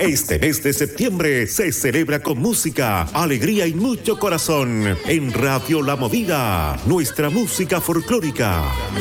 Este mes de septiembre se celebra con música, alegría y mucho corazón en Radio La Movida, nuestra música folclórica.